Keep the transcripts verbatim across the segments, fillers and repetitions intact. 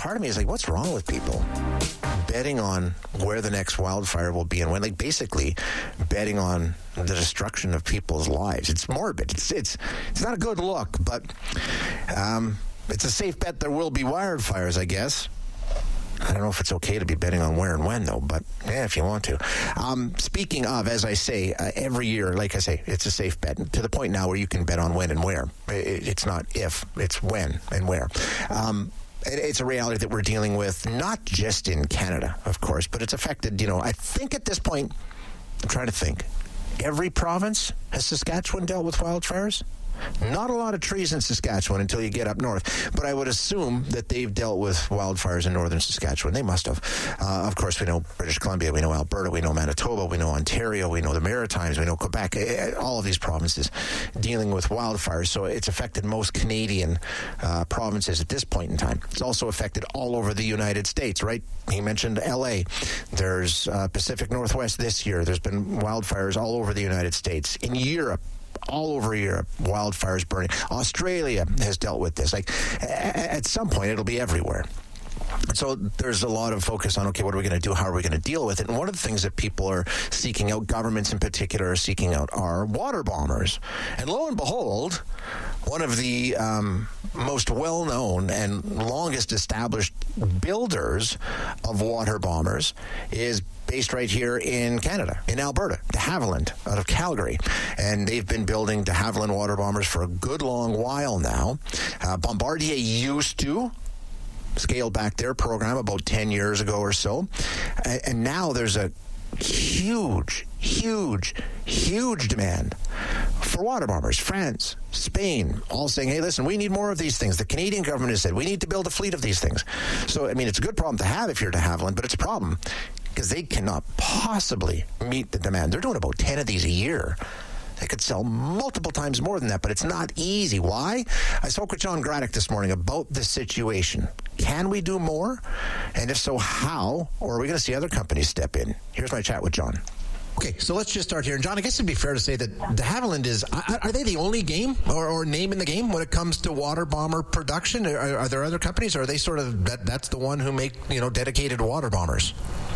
part of me is like, what's wrong with people betting on where the next wildfire will be and when? Like, basically betting on the destruction of people's lives. It's morbid. It's it's it's not a good look, but um, it's a safe bet there will be wildfires, I guess. I don't know if it's okay to be betting on where and when, though, but yeah, if you want to. Um, speaking of, as I say, uh, every year, like I say, it's a safe bet, to the point now where you can bet on when and where. It, it's not if, it's when and where. Um, it, it's a reality that we're dealing with, not just in Canada, of course, but it's affected, you know, I think at this point, I'm trying to think, every province has Saskatchewan dealt with wildfires? Not a lot of trees in Saskatchewan until you get up north, but I would assume that they've dealt with wildfires in northern Saskatchewan. They must have. Uh, of course, we know British Columbia, we know Alberta, we know Manitoba, we know Ontario, we know the Maritimes, we know Quebec, all of these provinces dealing with wildfires. So it's affected most Canadian uh, provinces at this point in time. It's also affected all over the United States, right? He mentioned L A. There's uh, Pacific Northwest this year. There's been wildfires all over the United States. In Europe, all over Europe, wildfires burning. Australia has dealt with this. Like, at some point, it'll be everywhere. So there's a lot of focus on, okay, what are we going to do? How are we going to deal with it? And one of the things that people are seeking out, governments in particular are seeking out, are water bombers. And lo and behold, one of the um, most well-known and longest established builders of water bombers is based right here in Canada, in Alberta, de Havilland, out of Calgary. And they've been building de Havilland water bombers for a good long while now. Uh, Bombardier used to scaled back their program about ten years ago or so. And now there's a huge, huge, huge demand for water bombers. France, Spain, all saying, hey, listen, we need more of these things. The Canadian government has said, we need to build a fleet of these things. So, I mean, it's a good problem to have if you're de Havilland, but it's a problem because they cannot possibly meet the demand. They're doing about ten of these a year. They could sell multiple times more than that, but it's not easy. Why? I spoke with John Graddick this morning about this situation. Can we do more? And if so, how? Or are we going to see other companies step in? Here's my chat with John. Okay, so let's just start here. And John, I guess it'd be fair to say that de Havilland is, are they the only game or, or name in the game when it comes to water bomber production? Are, are there other companies, or are they sort of, that, that's the one who make, you know, dedicated water bombers?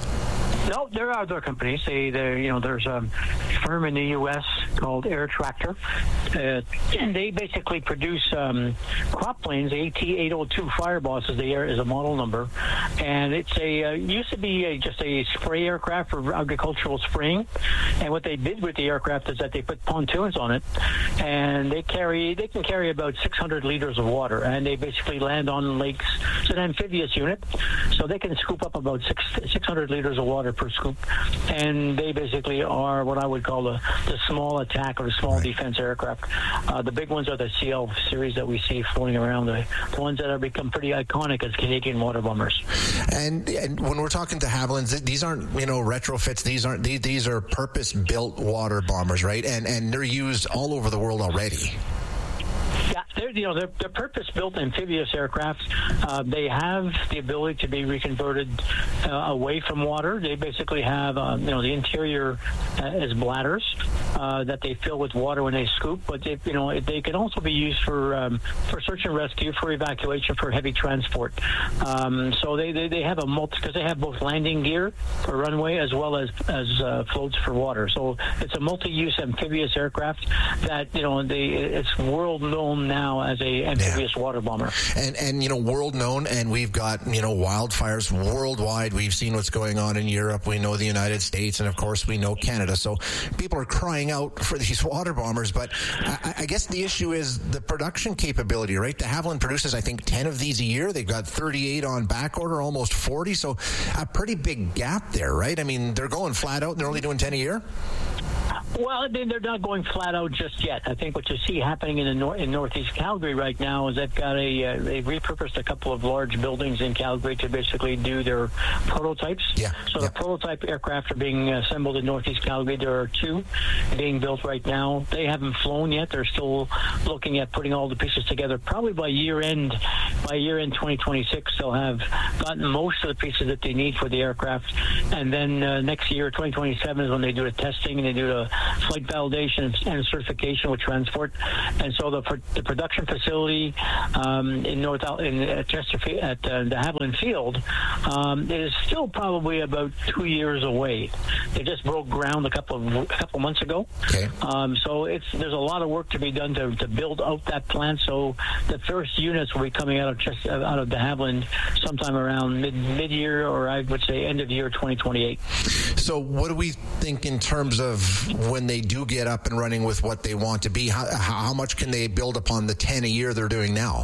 No, there are other companies. They, you know, there's a firm in the U S called Air Tractor, uh, and they basically produce um, crop planes. A T eight oh two Fireboss is the air is a model number, and it's a uh, used to be a, just a spray aircraft for agricultural spraying. And what they did with the aircraft is that they put pontoons on it, and they carry they can carry about six hundred liters of water, and they basically land on lakes. It's an amphibious unit, so they can scoop up about six six hundred liters of water per scoop, and they basically are what I would call the, the small attack or the small right. defense aircraft. Uh, the big ones are the C L series that we see floating around, the, the ones that have become pretty iconic as Canadian water bombers. And, and when we're talking de Havilland, these aren't, you know, retrofits. These aren't these, these are purpose-built water bombers, right? And and they're used all over the world already. Yeah, they're, you know, they're, they're purpose-built amphibious aircraft. Uh, they have the ability to be reconverted uh, away from water. They basically have, uh, you know, the interior uh, as bladders uh, that they fill with water when they scoop. But they, you know, they can also be used for um, for search and rescue, for evacuation, for heavy transport. Um, so they, they, they have a multi because they have both landing gear for runway as well as as uh, floats for water. So it's a multi-use amphibious aircraft that, you know, they it's world known now as a amphibious yeah. water bomber. And, and, you know, world known, and we've got, you know, wildfires worldwide. We've seen what's going on in Europe. We know the United States, and of course we know Canada. So people are crying out for these water bombers, but I, I guess the issue is the production capability, right? De Havilland produces, I think, ten of these a year. They've got thirty-eight on back order, almost forty. So a pretty big gap there, right? I mean, they're going flat out and they're only doing ten a year? Well, they're not going flat out just yet. I think what you see happening in the nor- in Northeast Calgary right now is they've got a uh, they've repurposed a couple of large buildings in Calgary to basically do their prototypes. Yeah. So yeah. the prototype aircraft are being assembled in Northeast Calgary. There are two being built right now. They haven't flown yet. They're still looking at putting all the pieces together. Probably by year end, by year end twenty twenty-six, they'll have gotten most of the pieces that they need for the aircraft. And then uh, next year, twenty twenty-seven, is when they do the testing and they do the flight validation and certification with Transport. And so the, the production facility um, in North in at Chesterfield at uh, de Havilland Field um, is still probably about two years away. They just broke ground a couple of a couple months ago. Okay. Um, so it's there's a lot of work to be done to, to build out that plant. So the first units will be coming out of just out of de Havilland sometime around mid mid year, or I would say end of year twenty twenty-eight. So what do we think in terms of when they do get up and running with what they want to be? How, how much can they build upon the ten a year they're doing now?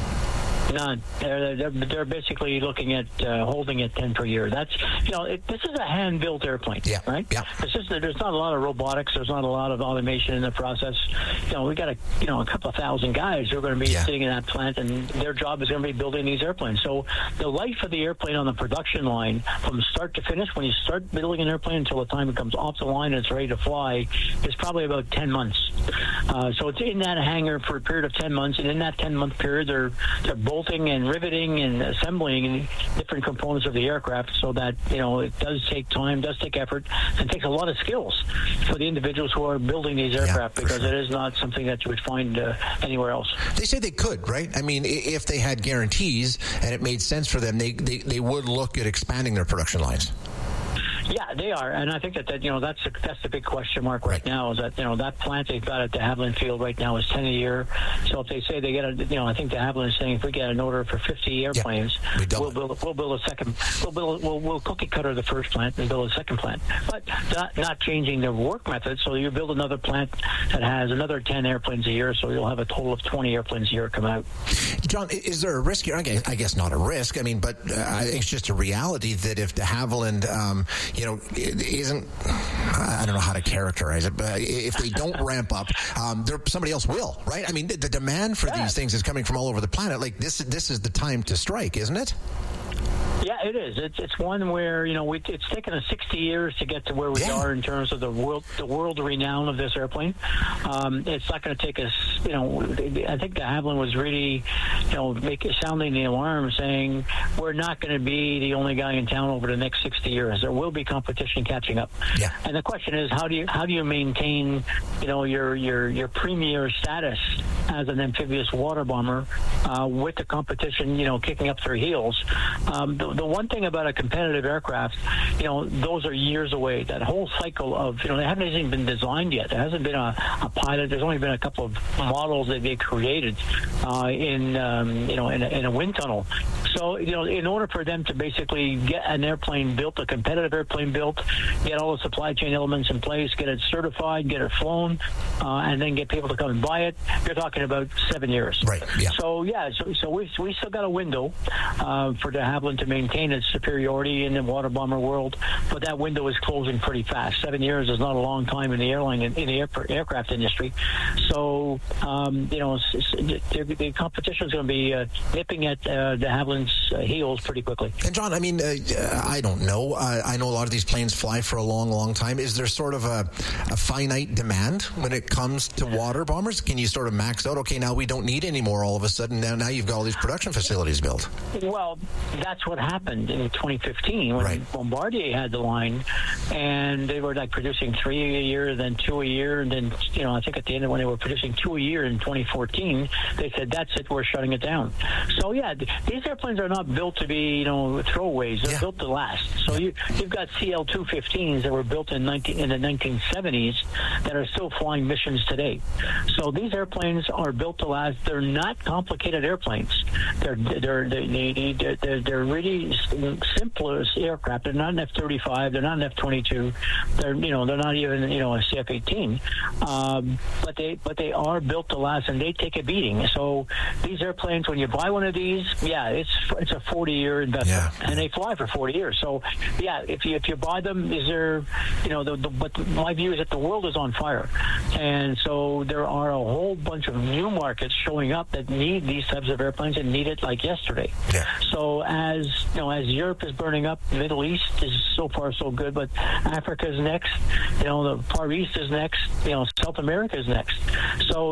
None. They're, they're, they're basically looking at uh, holding at ten per year. That's, you know, it, this is a hand-built airplane, yeah. right? Yeah. It's just that there's not a lot of robotics. There's not a lot of automation in the process. You know, we got a, you know, a couple of thousand guys who are going to be yeah. sitting in that plant, and their job is going to be building these airplanes. So the life of the airplane on the production line, from start to finish, when you start building an airplane until the time it comes off the line and it's ready to fly, is probably about ten months. Uh, so it's in that hangar for a period of ten months, and in that ten-month period, they're they're bolting and riveting and assembling different components of the aircraft, so that, you know, it does take time, does take effort, and takes a lot of skills for the individuals who are building these aircraft, yeah, because sure. it is not something that you would find uh, anywhere else. They say they could, right? I mean, if they had guarantees and it made sense for them, they, they, they would look at expanding their production lines. Yeah, they are, and I think that, that you know that's a, that's the big question mark right, right now. Is that, you know, that plant they've got at de Havilland Field right now is ten a year. So if they say they get a, you know, I think de Havilland is saying if we get an order for fifty airplanes, yeah, we we'll build we'll build a second we'll build we'll, we'll cookie cutter the first plant and build a second plant, but not not changing the work method. So you build another plant that has another ten airplanes a year, so you'll have a total of twenty airplanes a year come out. John, is there a risk here? I guess, I guess not a risk. I mean, but uh, it's just a reality that if de Havilland, um, you know, it isn't, I don't know how to characterize it, but if they don't ramp up, um, there, somebody else will, right? I mean, the, the demand for yeah. these things is coming from all over the planet. Like, this, this is the time to strike, isn't it? Yeah, it is. It's it's one where, you know, we, it's taken us sixty years to get to where we yeah. are in terms of the world the world renown of this airplane. Um, it's not going to take us, you know, I think de Havilland was really, you know, make, sounding the alarm, saying we're not going to be the only guy in town over the next sixty years. There will be competition catching up. Yeah. And the question is, how do you how do you maintain, you know, your your your premier status as an amphibious water bomber uh, with the competition, you know, kicking up their heels? Um, the, the one thing about a competitive aircraft, you know, those are years away. That whole cycle of, you know, they haven't even been designed yet. There hasn't been a, a pilot. There's only been a couple of models that they created uh, in, um, you know, in a, in a wind tunnel. So, you know, in order for them to basically get an airplane built, a competitive airplane built, get all the supply chain elements in place, get it certified, get it flown, uh, and then get people to come and buy it, you're talking about seven years. Right. Yeah. So, yeah, so, so we we still got a window uh, for de Havilland to maintain its superiority in the water bomber world, but that window is closing pretty fast. Seven years is not a long time in the airline in, in the air, aircraft industry. So, um, you know, it's, it's, the competition is going to be uh, nipping at uh, de Havilland's uh, heels pretty quickly. And John, I mean, uh, I don't know. Uh, I know a lot of these planes fly for a long, long time. Is there sort of a, a finite demand when it comes to water bombers? Can you sort of max out? Okay, now we don't need any more all of a sudden. Now, now you've got all these production facilities built. Well, that's what happened in twenty fifteen when right. Bombardier had the line, and they were like producing three a year, then two a year, and then, you know, I think at the end of when they were producing two a year in twenty fourteen, they said, that's it, we're shutting it down. So, yeah, these airplanes are not built to be, you know, throwaways. They're yeah. built to last. So you, you've got C L two fifteens that were built in, nineteen, in the nineteen seventies that are still flying missions today. So these airplanes are built to last. They're not complicated airplanes. They're they're they, they're, they're, they're really simplest aircraft. They're not an F thirty-five. They're not an F twenty-two. They're, you know, they're not even, you know, a C F eighteen. Um, but they but they are built to last, and they take a beating. So these airplanes, when you buy one of these, yeah, it's it's a forty-year investment, yeah. and they fly for forty years. So yeah, if you if you buy them, is there, you know, the, the, but my view is that the world is on fire, and so there are a whole bunch of new markets showing up that need these types of airplanes and need it like yesterday. Yeah. So as you know, as Europe is burning up, the Middle East is so far so good, but Africa is next. You know, the Far East is next. You know, South America is next. So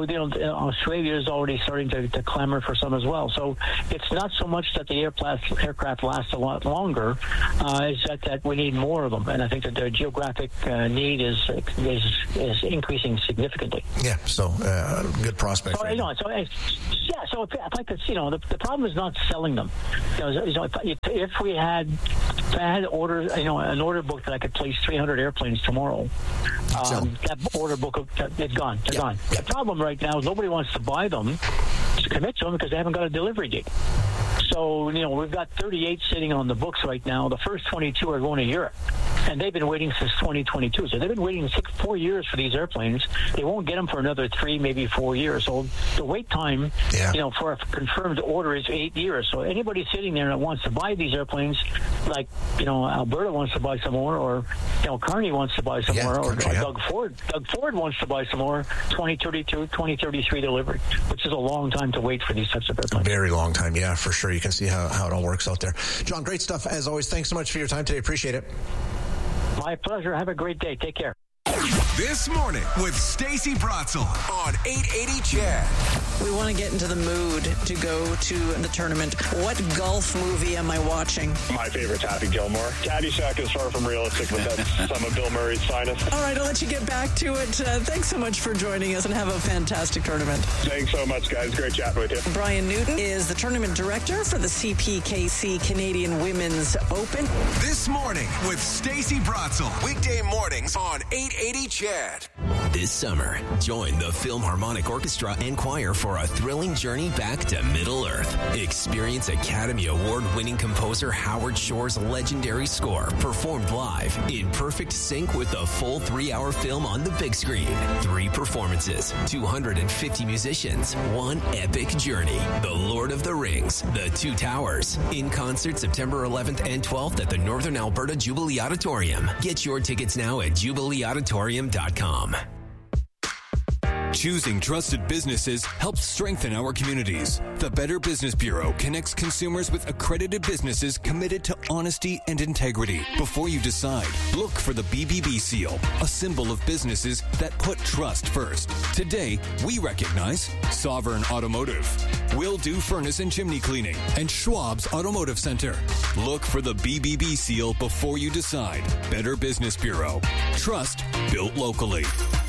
you know, Australia is already starting to, to clamor for some as well. So it's not so much that the aircraft, aircraft last a lot longer, uh, it's that, that we need more of them. And I think that the geographic uh, need is, is is increasing significantly. Yeah, so uh, good prospects. So, right you know, so, yeah, so if, if I could, you know, the, the problem is not selling them. You know, you know if, if we had, if I had order, you know, an order book that I could place three hundred airplanes tomorrow, um, that order book, it's gone. They're yeah. gone. Yeah. The problem right now is nobody wants to buy them, to commit to them, because they haven't got a delivery date. So, you know, we've got thirty-eight sitting on the books right now. The first twenty-two are going to Europe. And they've been waiting since twenty twenty-two. So they've been waiting six, four years for these airplanes. They won't get them for another three, maybe four years. So the wait time, yeah. you know, for a confirmed order is eight years. So anybody sitting there that wants to buy these airplanes, like, you know, Alberta wants to buy some more, or, you know, Carney wants to buy some yeah, more, or, country, or yeah. Doug Ford. Doug Ford wants to buy some more, twenty thirty-two, twenty thirty-three delivery, which is a long time to wait for these types of airplanes. Very long time, yeah, for sure. You can see how, how it all works out there. John, great stuff as always. Thanks so much for your time today. Appreciate it. My pleasure. Have a great day. Take care. This morning with Stacey Bratzel on eight eighty C H E D. We want to get into the mood to go to the tournament. What golf movie am I watching? My favorite's Happy Gilmore. Caddyshack is far from realistic, but that's some of Bill Murray's finest. All right, I'll let you get back to it. Uh, thanks so much for joining us, and have a fantastic tournament. Thanks so much, guys. Great chatting with you. Brian Newton is the tournament director for the C P K C Canadian Women's Open. This morning with Stacey Bratzel. Weekday mornings on eight eighty C H E D. This summer, join the Philharmonic Orchestra and Choir for a thrilling journey back to Middle-earth. Experience Academy Award-winning composer Howard Shore's legendary score performed live in perfect sync with the full three-hour film on the big screen. Three performances, two hundred fifty musicians, one epic journey. The Lord of the Rings, The Two Towers. In concert September eleventh and twelfth at the Northern Alberta Jubilee Auditorium. Get your tickets now at jubilee auditorium dot com. Choosing trusted businesses helps strengthen our communities. The Better Business Bureau connects consumers with accredited businesses committed to honesty and integrity. Before you decide, look for the B B B seal, a symbol of businesses that put trust first. Today, we recognize Sovereign Automotive, Will Do Furnace and Chimney Cleaning, and Schwab's Automotive Center. Look for the B B B seal before you decide. Better Business Bureau. Trust built locally.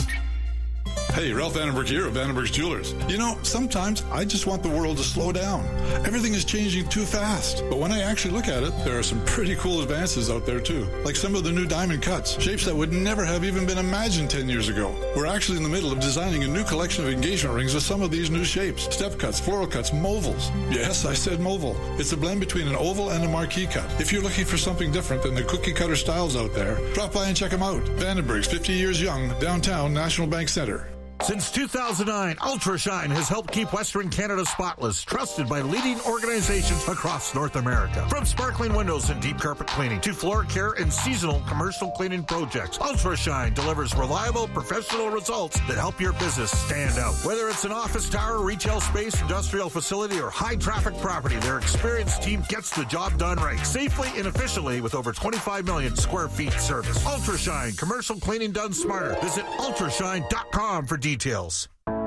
Hey, Ralph Vandenberg here of Vandenberg's Jewelers. You know, sometimes I just want the world to slow down. Everything is changing too fast. But when I actually look at it, there are some pretty cool advances out there too. Like some of the new diamond cuts, shapes that would never have even been imagined ten years ago. We're actually in the middle of designing a new collection of engagement rings with some of these new shapes. Step cuts, floral cuts, movals. Yes, I said moval. It's a blend between an oval and a marquee cut. If you're looking for something different than the cookie cutter styles out there, drop by and check them out. Vandenberg's, fifty years young, downtown National Bank Center. Since two thousand nine, Ultrashine has helped keep Western Canada spotless, trusted by leading organizations across North America. From sparkling windows and deep carpet cleaning to floor care and seasonal commercial cleaning projects, Ultrashine delivers reliable, professional results that help your business stand out. Whether it's an office tower, retail space, industrial facility, or high-traffic property, their experienced team gets the job done right, safely and efficiently with over twenty-five million square feet service. Ultrashine, commercial cleaning done smarter. Visit ultrashine dot com for details. Details.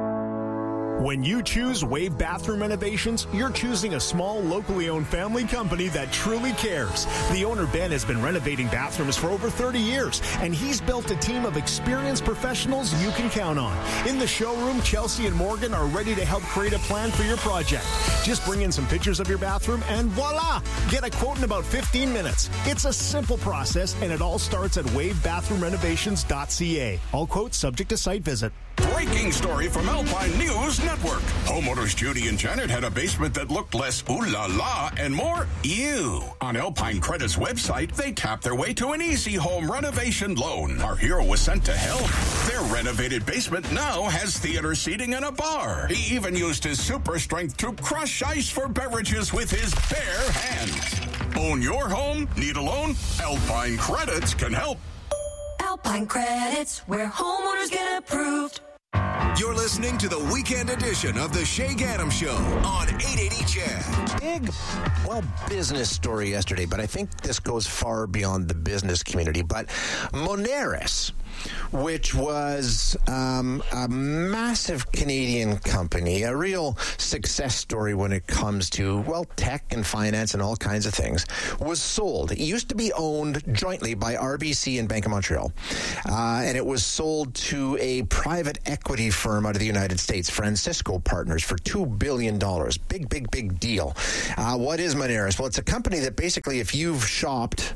When you choose Wave Bathroom Renovations, you're choosing a small, locally owned family company that truly cares. The owner, Ben, has been renovating bathrooms for over thirty years, and he's built a team of experienced professionals you can count on. In the showroom, Chelsea and Morgan are ready to help create a plan for your project. Just bring in some pictures of your bathroom, and voila! Get a quote in about fifteen minutes. It's a simple process, and it all starts at wave bathroom renovations dot c a. All quotes subject to site visit. Breaking story from Alpine News Network. Homeowners Judy and Janet had a basement that looked less ooh la la and more ew. On Alpine Credit's website, they tapped their way to an easy home renovation loan. Our hero was sent to help. Their renovated basement now has theater seating and a bar. He even used his super strength to crush ice for beverages with his bare hands. Own your home? Need a loan? Alpine Credits can help. Alpine Credits, where homeowners get approved. You're listening to the weekend edition of the Shay Gaddam Show on eight eighty C H E D. Big, well, business story yesterday, but I think this goes far beyond the business community. But Moneris which was um, a massive Canadian company, a real success story when it comes to, well, tech and finance and all kinds of things, was sold. It used to be owned jointly by R B C and Bank of Montreal, uh, and it was sold to a private equity firm out of the United States, Francisco Partners, for two billion dollars. Big, big, big deal. Uh, what is Moneris? Well, it's a company that basically, if you've shopped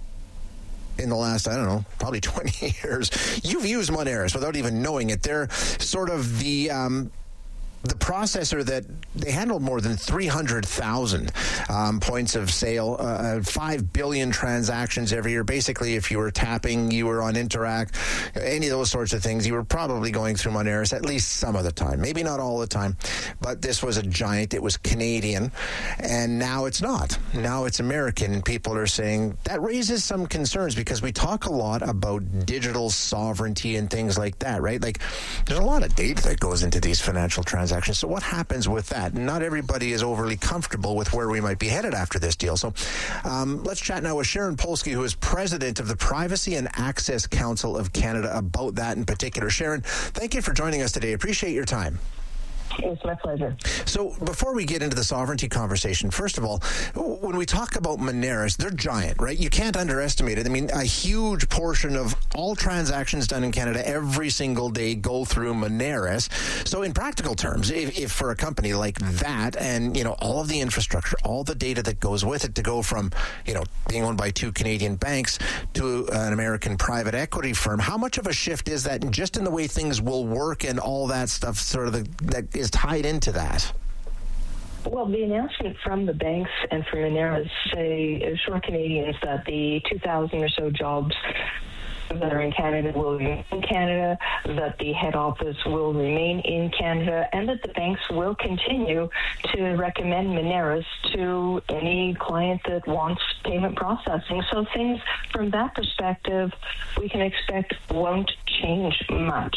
in the last, I don't know, probably twenty years, you've used Moneris without even knowing it. They're sort of the um, the processor that they handle more than three hundred thousand um, points of sale, uh, five billion transactions every year. Basically, if you were tapping, you were on Interac, any of those sorts of things, you were probably going through Moneris at least some of the time. Maybe not all the time, but this was a giant. It was Canadian, and now it's not. Now it's American, and people are saying that raises some concerns because we talk a lot about digital sovereignty and things like that, right? Like, there's a lot of data that goes into these financial transactions. So what happens with that? Not everybody is overly comfortable with where we might be headed after this deal. So um, let's chat now with Sharon Polsky, who is president of the Privacy and Access Council of Canada, about that in particular. Sharon, thank you for joining us today. Appreciate your time. It's my pleasure. So before we get into the sovereignty conversation, first of all, when we talk about Moneris, they're giant, right? You can't underestimate it. I mean, a huge portion of all transactions done in Canada every single day go through Moneris. So in practical terms, if, if for a company like that and, you know, all of the infrastructure, all the data that goes with it to go from, you know, being owned by two Canadian banks to an American private equity firm, how much of a shift is that just in the way things will work and all that stuff sort of the, that is tied into that? Well, the announcement from the banks and from Moneris say assure Canadians that the two thousand or so jobs that are in Canada will remain in Canada, that the head office will remain in Canada, and that the banks will continue to recommend Moneris to any client that wants payment processing. So things from that perspective we can expect won't change much.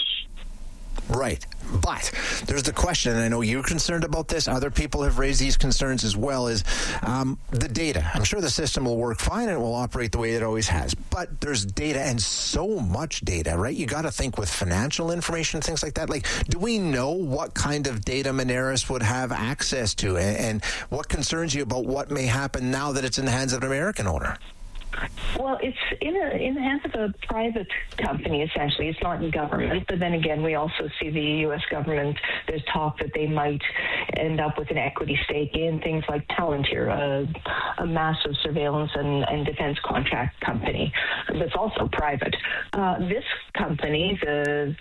Right. But there's the question, and I know you're concerned about this, other people have raised these concerns as well, is um, the data. I'm sure the system will work fine and it will operate the way it always has. But there's data, and so much data, right? You got to think with financial information, things like that. Like, do we know what kind of data Moneris would have access to? And, and what concerns you about what may happen now that it's in the hands of an American owner? Well, it's in, a, in the hands of a private company, essentially. It's not government. But then again, we also see the U S government. There's talk that they might end up with an equity stake in things like Palantir, a, a massive surveillance and, and defense contract company that's also private. Uh, this company, the...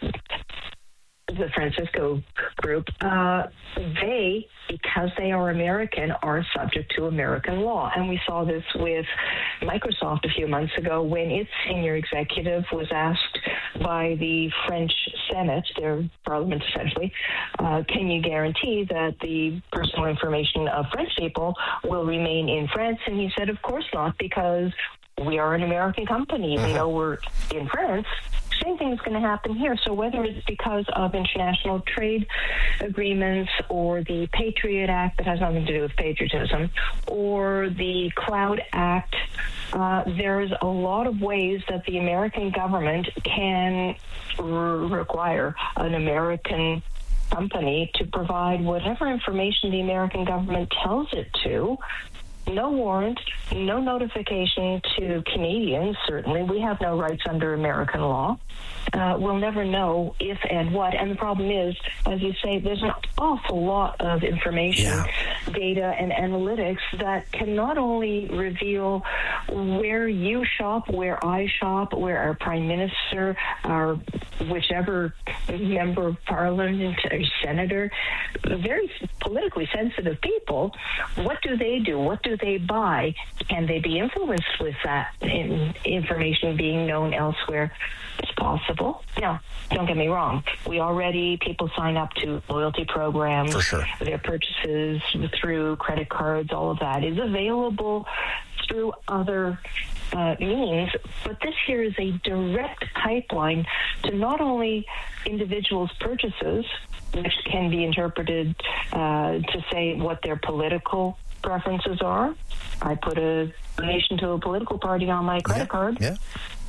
the Francisco Group, uh, they, because they are American, are subject to American law. And we saw this with Microsoft a few months ago when its senior executive was asked by the French Senate, their parliament essentially, uh, can you guarantee that the personal information of French people will remain in France? And he said, of course not, because we are an American company. Even though we're in France, same thing is going to happen here. So whether it's because of international trade agreements or the Patriot Act that has nothing to do with patriotism or the Cloud Act, uh, there's a lot of ways that the American government can r- require an American company to provide whatever information the American government tells it to. No warrant, no notification to Canadians, certainly. We have no rights under American law. Uh, we'll never know if and what. And the problem is, as you say, there's an awful lot of information, yeah. data, and analytics that can not only reveal where you shop, where I shop, where our Prime Minister, our whichever member of Parliament or senator, very politically sensitive people, what do they do? What do they buy? Can they be influenced with that in information being known elsewhere? It's possible. Now, don't get me wrong. We already, people sign up to loyalty programs. For sure. Their purchases through credit cards, all of that is available through other uh, means. But this here is a direct pipeline to not only individuals' purchases, which can be interpreted uh, to say what their political preferences are. I put a donation to a political party on my credit yeah, card. Yeah.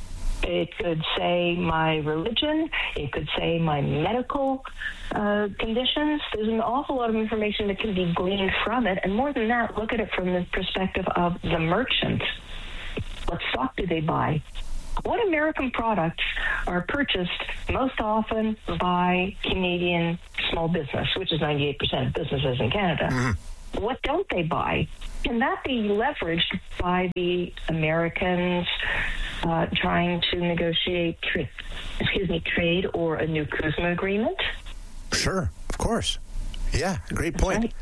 It could say my religion. It could say my medical uh, conditions. There's an awful lot of information that can be gleaned from it. And more than that, look at it from the perspective of the merchant. What stock do they buy? What American products are purchased most often by Canadian small business, which is ninety-eight percent of businesses in Canada? Mm-hmm. What don't they buy? Can that be leveraged by the Americans uh, trying to negotiate, tra- excuse me, trade or a new CUSMA agreement? Sure, of course. Yeah, great point. Right.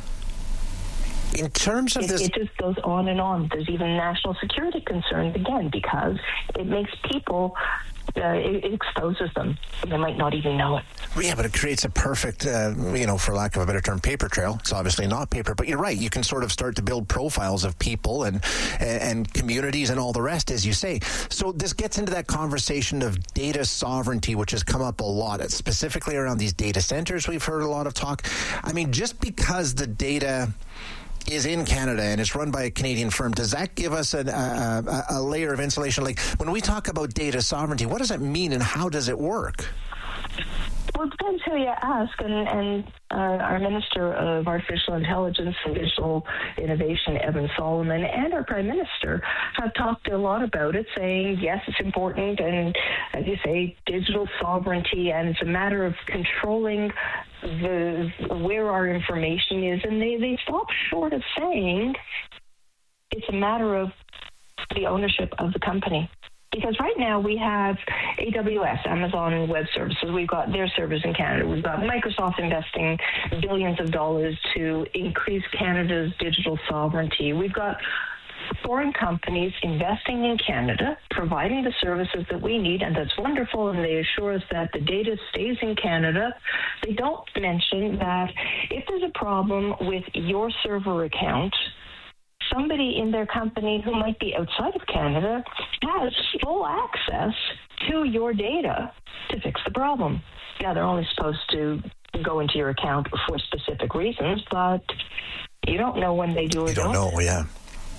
In terms of it, this... It just goes on and on. There's even national security concerns, again, because it makes people, uh, it, it exposes them. They might not even know it. Yeah, but it creates a perfect, uh, you know, for lack of a better term, paper trail. It's obviously not paper, but you're right. You can sort of start to build profiles of people and, and communities and all the rest, as you say. So this gets into that conversation of data sovereignty, which has come up a lot, specifically around these data centers. We've heard a lot of talk. I mean, just because the data is in Canada and it's run by a Canadian firm, does that give us a, a, a layer of insulation? Like, when we talk about data sovereignty, what does it mean and how does it work? Well, it depends who you ask, and, and uh, our Minister of Artificial Intelligence and Digital Innovation, Evan Solomon, and our Prime Minister have talked a lot about it, saying, yes, it's important, and as you say, digital sovereignty, and it's a matter of controlling the where our information is, and they, they stop short of saying it's a matter of the ownership of the company. Because right now we have A W S, Amazon Web Services. We've got their servers in Canada. We've got Microsoft investing billions of dollars to increase Canada's digital sovereignty. We've got foreign companies investing in Canada, providing the services that we need, and that's wonderful, and they assure us that the data stays in Canada. They don't mention that if there's a problem with your server account, somebody in their company who might be outside of Canada has full access to your data to fix the problem. Yeah, they're only supposed to go into your account for specific reasons, but you don't know when they do or you don't. don't know, yeah.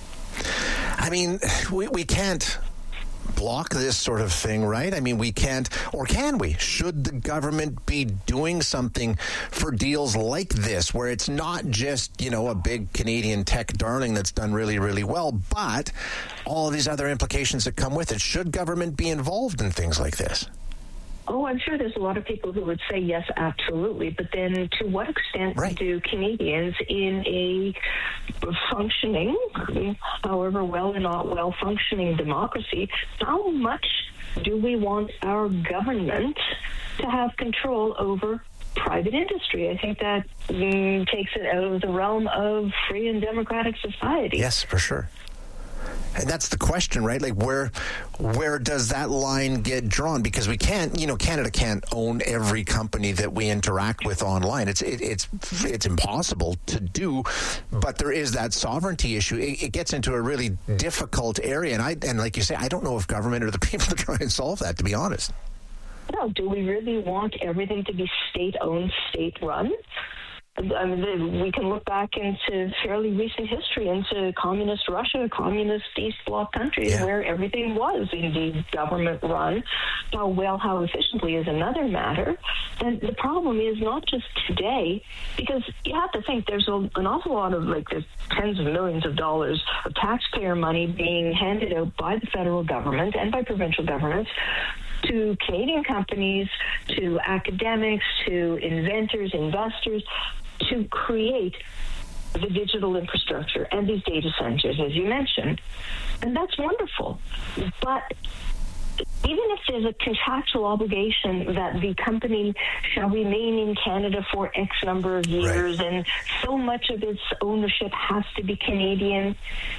I mean, we, we can't block this sort of thing, right? I mean, we can't, or can we? Should the government be doing something for deals like this, where it's not just, you know, a big Canadian tech darling that's done really, really well, but all of these other implications that come with it? Should government be involved in things like this? Oh, I'm sure there's a lot of people who would say yes, absolutely. But then to what extent right. do Canadians in a functioning, however well or not well functioning democracy, how much do we want our government to have control over private industry? I think that mm, takes it out of the realm of free and democratic society. Yes, for sure. And that's the question, right? Like, where where does that line get drawn? Because we can't, you know, Canada can't own every company that we interact with online. It's it, it's it's impossible to do. But there is that sovereignty issue. It, it gets into a really difficult area, and I and like you say, I don't know if government are the people to try and solve that, to be honest. No, do we really want everything to be state-owned, state-run? I mean, we can look back into fairly recent history, into communist Russia, communist East Bloc countries, yeah. where everything was indeed government-run. How well, how efficiently is another matter. And the problem is not just today, because you have to think there's a, an awful lot of, like, there's tens of millions of dollars of taxpayer money being handed out by the federal government and by provincial governments to Canadian companies, to academics, to inventors, investors, to create the digital infrastructure and these data centers, as you mentioned. And that's wonderful. But even if there's a contractual obligation that the company shall remain in Canada for X number of years, right. and so much of its ownership has to be Canadian,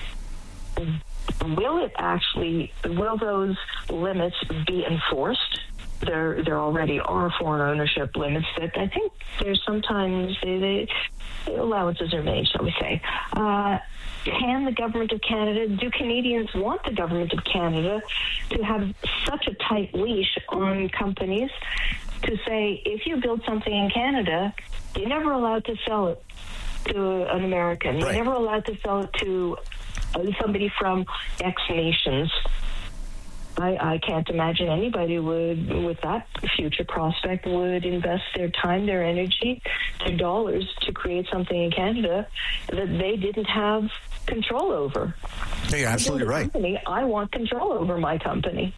will it actually, will those limits be enforced? There, there already are foreign ownership limits that I think there's sometimes they, they, allowances are made, shall we say. Uh, can the government of Canada, do Canadians want the government of Canada to have such a tight leash on companies to say, if you build something in Canada, you're never allowed to sell it to an American. Right. You're never allowed to sell it to somebody from X nations. I, I can't imagine anybody would, with that future prospect, would invest their time, their energy, their dollars to create something in Canada that they didn't have control over. Yeah, you're absolutely right. Company, I want control over my company.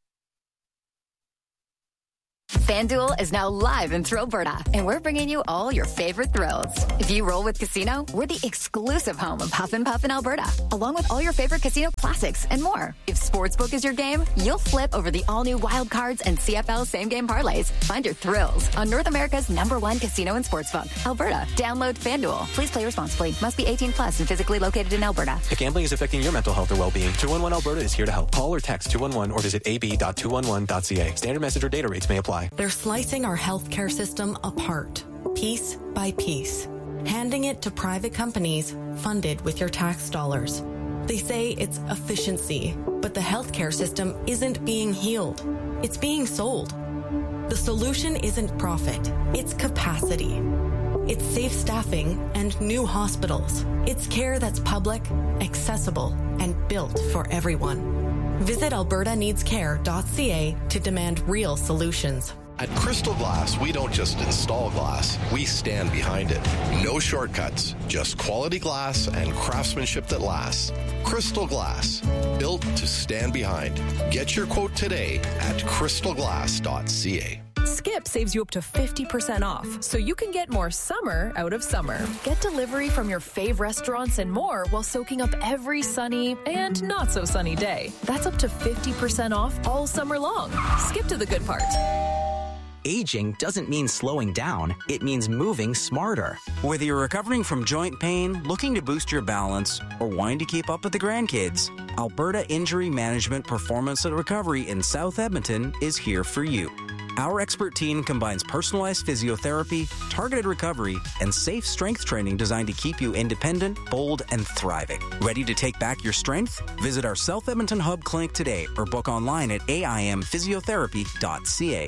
FanDuel is now live in Thrillberta, and we're bringing you all your favorite thrills. If you roll with Casino, we're the exclusive home of Huff and Puff in Alberta, along with all your favorite casino classics and more. If Sportsbook is your game, you'll flip over the all-new Wild Cards and C F L same-game parlays. Find your thrills on North America's number one casino and sportsbook, Alberta. Download FanDuel. Please play responsibly. Must be eighteen plus and physically located in Alberta. If gambling is affecting your mental health or well-being, two one one Alberta is here to help. Call or text two one one or visit a b dot two one one dot c a. Standard message or data rates may apply. They're slicing our healthcare system apart, piece by piece, handing it to private companies funded with your tax dollars. They say it's efficiency, but the healthcare system isn't being healed. It's being sold. The solution isn't profit, it's capacity. It's safe staffing and new hospitals. It's care that's public, accessible, and built for everyone. Visit alberta needs care dot c a to demand real solutions. At Crystal Glass, we don't just install glass, we stand behind it. No shortcuts, just quality glass and craftsmanship that lasts. Crystal Glass, built to stand behind. Get your quote today at crystal glass dot c a. Skip saves you up to fifty percent off, so you can get more summer out of summer. Get delivery from your fave restaurants and more while soaking up every sunny and not so sunny day. That's up to fifty percent off all summer long. Skip to the good part. Aging doesn't mean slowing down, it means moving smarter. Whether you're recovering from joint pain, looking to boost your balance, or wanting to keep up with the grandkids, Alberta Injury Management Performance and Recovery in South Edmonton is here for you. Our expert team combines personalized physiotherapy, targeted recovery, and safe strength training designed to keep you independent, bold, and thriving. Ready to take back your strength? Visit our South Edmonton Hub Clinic today or book online at a i m physiotherapy dot c a.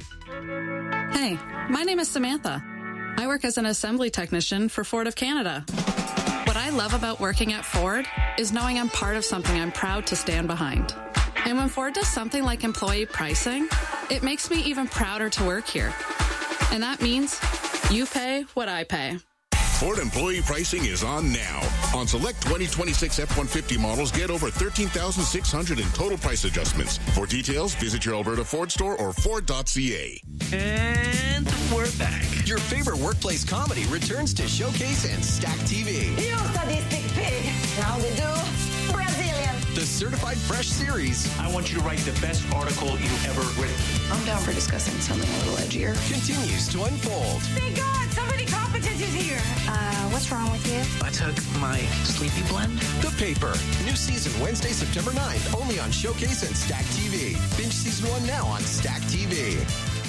Hey, my name is Samantha. I work as an assembly technician for Ford of Canada. What I love about working at Ford is knowing I'm part of something I'm proud to stand behind. And when Ford does something like employee pricing, it makes me even prouder to work here. And that means you pay what I pay. Ford employee pricing is on now. On select twenty twenty-six F one fifty models, get over thirteen thousand six hundred dollars in total price adjustments. For details, visit your Alberta Ford store or Ford dot c a. And we're back. Your favorite workplace comedy returns to Showcase and Stack T V. You sadistic pig. How they do? Brazilian. The Certified Fresh series. I want you to write the best article you've ever written. I'm down for discussing something a little edgier. Continues to unfold. Thank God, somebody competent is here. Uh, what's wrong with you? I took my sleepy blend. The Paper. New season Wednesday, September ninth, only on Showcase and Stack T V. Binge season one now on Stack T V.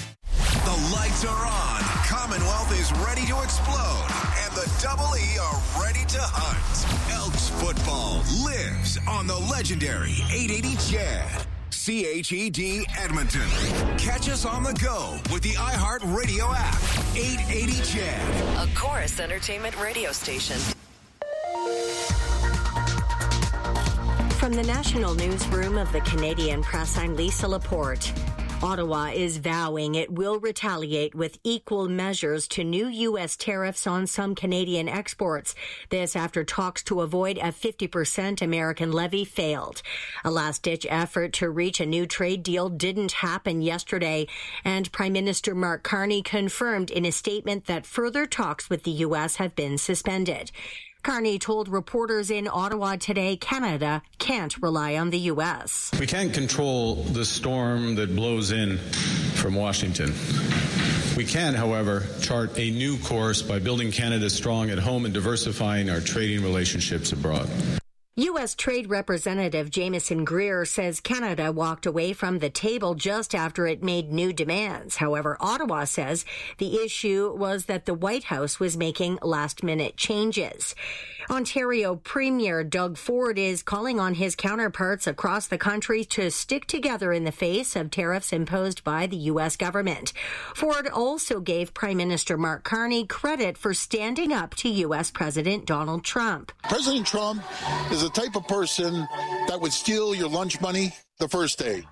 The lights are on. Commonwealth is ready to explode. And the Double E are ready to hunt. Elks football lives on the legendary eight eighty C H E D. C H E D Edmonton. Catch us on the go with the iHeartRadio app. eight eighty C H E D. A Chorus Entertainment radio station. From the National Newsroom of the Canadian Press, I'm Lisa Laporte. Ottawa is vowing it will retaliate with equal measures to new U S tariffs on some Canadian exports. This after talks to avoid a fifty percent American levy failed. A last-ditch effort to reach a new trade deal didn't happen yesterday, and Prime Minister Mark Carney confirmed in a statement that further talks with the U S have been suspended. Carney told reporters in Ottawa today Canada can't rely on the U S. We can't control the storm that blows in from Washington. We can, however, chart a new course by building Canada strong at home and diversifying our trading relationships abroad. U S. Trade Representative Jameson Greer says Canada walked away from the table just after it made new demands. However, Ottawa says the issue was that the White House was making last-minute changes. Ontario Premier Doug Ford is calling on his counterparts across the country to stick together in the face of tariffs imposed by the U S government. Ford also gave Prime Minister Mark Carney credit for standing up to U S. President Donald Trump. President Trump is the type of person that would steal your lunch money the first day.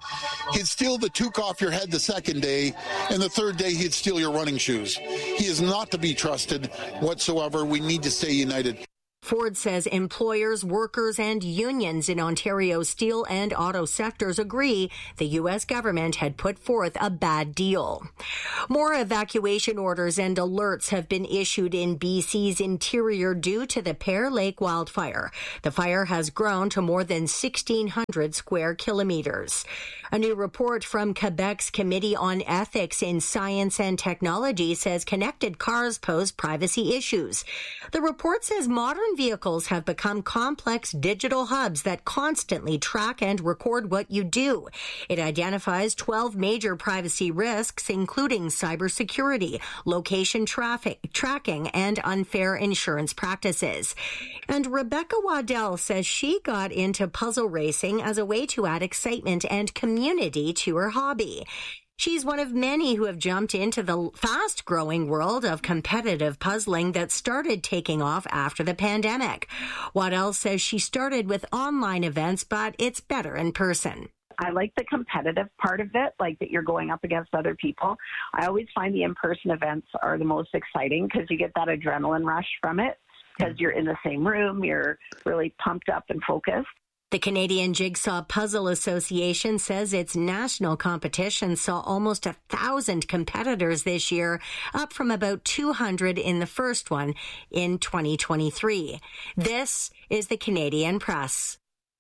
He'd steal the toque off your head the second day, and the third day he'd steal your running shoes. He is not to be trusted whatsoever. We need to stay united. Ford says employers, workers, and unions in Ontario's steel and auto sectors agree the U S government had put forth a bad deal. More evacuation orders and alerts have been issued in B C's interior due to the Pear Lake wildfire. The fire has grown to more than sixteen hundred square kilometers. A new report from Quebec's Committee on Ethics in Science and Technology says connected cars pose privacy issues. The report says modern vehicles have become complex digital hubs that constantly track and record what you do. It identifies twelve major privacy risks, including cybersecurity, location traffic tracking, and unfair insurance practices. And Rebecca Waddell says she got into puzzle racing as a way to add excitement and community to her hobby. She's one of many who have jumped into the fast-growing world of competitive puzzling that started taking off after the pandemic. Waddell says she started with online events, but it's better in person. I like the competitive part of it, like that you're going up against other people. I always find the in-person events are the most exciting because you get that adrenaline rush from it because you're in the same room, you're really pumped up and focused. The Canadian Jigsaw Puzzle Association says its national competition saw almost a thousand competitors this year, up from about two hundred in the first one in twenty twenty-three. This is the Canadian Press.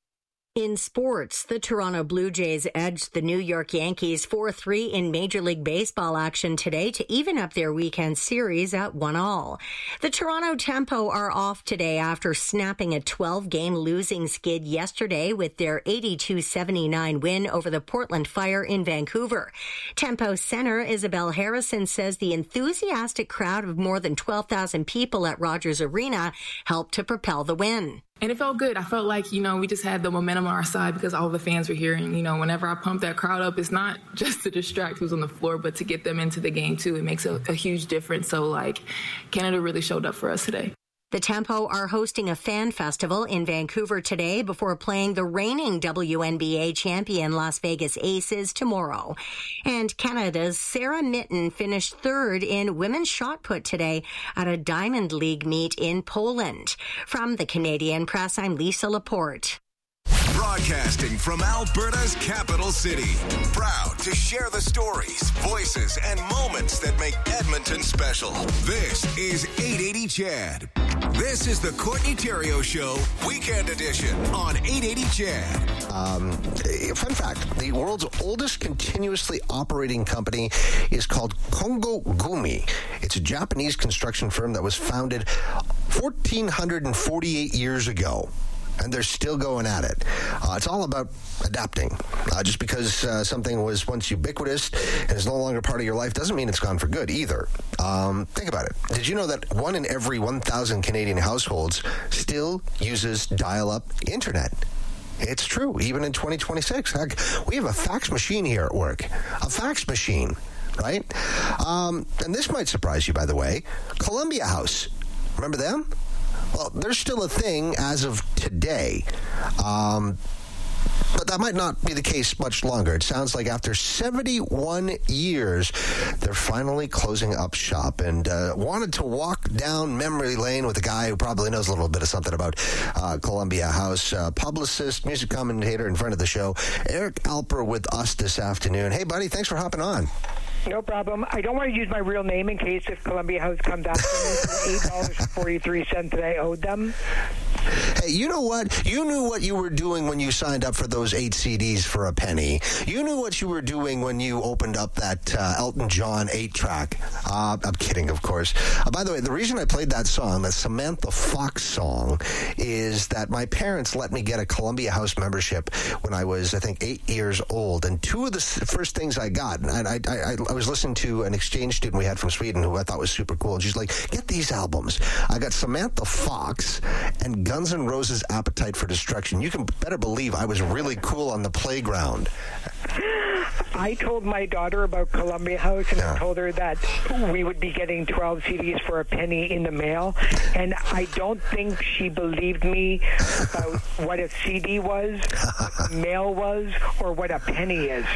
In sports, the Toronto Blue Jays edged the New York Yankees four three in Major League Baseball action today to even up their weekend series at one all. The Toronto Tempo are off today after snapping a twelve-game losing skid yesterday with their eighty-two seventy-nine win over the Portland Fire in Vancouver. Tempo center Isabel Harrison says the enthusiastic crowd of more than twelve thousand people at Rogers Arena helped to propel the win. And it felt good. I felt like, you know, we just had the momentum on our side because all the fans were here. And, you know, whenever I pump that crowd up, it's not just to distract who's on the floor, but to get them into the game, too. It makes a, a huge difference. So, like, Canada really showed up for us today. The Tempo are hosting a fan festival in Vancouver today before playing the reigning W N B A champion Las Vegas Aces tomorrow. And Canada's Sarah Mitten finished third in women's shot put today at a Diamond League meet in Poland. From the Canadian Press, I'm Lisa Laporte. Broadcasting from Alberta's capital city. Proud to share the stories, voices, and moments that make Edmonton special. This is eight eighty C H E D. This is the Courtney Theriault Show, Weekend Edition on eight eighty C H E D. Um, fun fact, the world's oldest continuously operating company is called Kongo Gumi. It's a Japanese construction firm that was founded one thousand four hundred forty-eight years ago. And they're still going at it. Uh, it's all about adapting. Uh, just because uh, something was once ubiquitous and is no longer part of your life doesn't mean it's gone for good either. Um, think about it. Did you know that one in every one thousand Canadian households still uses dial-up internet? It's true, even in twenty twenty-six. Heck, we have a fax machine here at work. A fax machine, right? Um, and this might surprise you, by the way. Columbia House. Remember them? Well, they're still a thing as of today. Um, but that might not be the case much longer. It sounds like after seventy-one years, they're finally closing up shop, and uh, wanted to walk down memory lane with a guy who probably knows a little bit of something about uh, Columbia House. Uh, publicist, music commentator in front of the show, Eric Alper with us this afternoon. Hey, buddy, thanks for hopping on. No problem. I don't want to use my real name in case if Columbia House comes after me for eight dollars and forty-three cents that I owed them. Hey, you know what? You knew what you were doing when you signed up for those eight C Ds for a penny. You knew what you were doing when you opened up that uh, Elton John eight-track. Uh, I'm kidding, of course. Uh, by the way, the reason I played that song, that Samantha Fox song, is that my parents let me get a Columbia House membership when I was, I think, eight years old. And two of the first things I got, and I, I, I was listening to an exchange student we had from Sweden who I thought was super cool. And she's like, get these albums. I got Samantha Fox and Guns N' Roses' Appetite for Destruction. You can better believe I was really cool on the playground. I told my daughter about Columbia House, and Yeah. I told her that we would be getting twelve C Ds for a penny in the mail, and I don't think she believed me about what a C D was, what mail was, or what a penny is.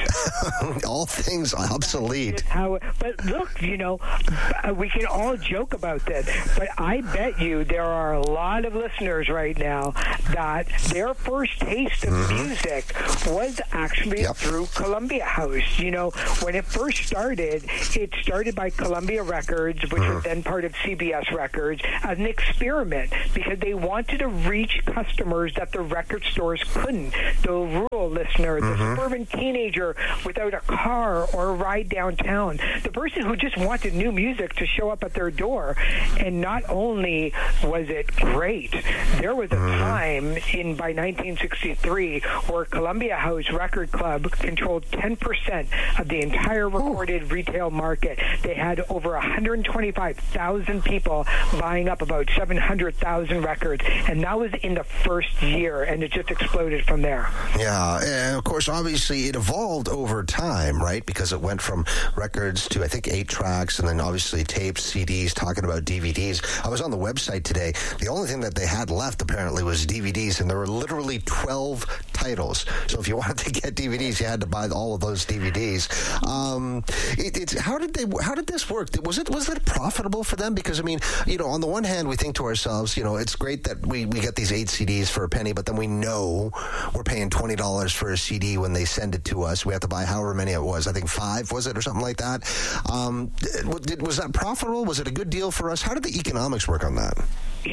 All things obsolete. How, but look, you know, uh, we can all joke about that, but I bet you there are a lot of listeners right now that their first taste of Mm-hmm. music was actually Yep. through Columbia House. You know, when it first started, it started by Columbia Records, which was then part of C B S Records, as an experiment because they wanted to reach customers that the record stores couldn't. The rural listener, the suburban teenager without a car or a ride downtown, the person who just wanted new music to show up at their door. And not only was it great, there was a time in by nineteen sixty-three where Columbia House Record Club controlled ten percent of the entire recorded retail market. They had over one hundred twenty-five thousand people buying up about seven hundred thousand records, and that was in the first year, and it just exploded from there. Yeah, and of course, obviously, it evolved over time, right? Because it went from records to, I think, eight tracks, and then obviously tapes, C Ds, talking about D V Ds. I was on the website today. The only thing that they had left, apparently, was D V Ds, and there were literally twelve titles. So if you wanted to get D V Ds, you had to buy all of those D V Ds. Um, it, it's how did they? How did this work? Was it was it profitable for them? Because I mean, you know, on the one hand, we think to ourselves, you know, it's great that we, we get these eight C Ds for a penny, but then we know we're paying twenty dollars for a C D when they send it to us. We have to buy however many it was. I think five was it or something like that. Um, did, was that profitable? Was it a good deal for us? How did the economics work on that?